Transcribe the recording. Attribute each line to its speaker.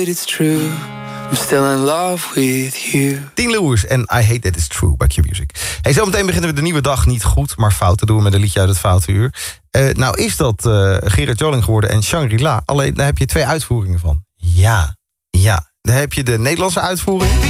Speaker 1: It's true. I'm still in love with you.
Speaker 2: Dean Lewis en I Hate That It's True bij Q-Music. Hey, zometeen beginnen we de nieuwe dag niet goed, maar fout te doen met een liedje uit het Foute Uur. Nou is dat Gerard Joling geworden en Shangri-La. Alleen daar heb je 2 uitvoeringen van. Ja. Daar heb je de Nederlandse uitvoering.